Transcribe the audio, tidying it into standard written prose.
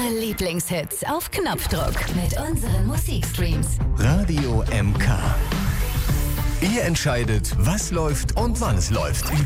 Eure Lieblingshits auf Knopfdruck mit unseren Musikstreams. Radio MK. Ihr entscheidet, was läuft und wann es läuft.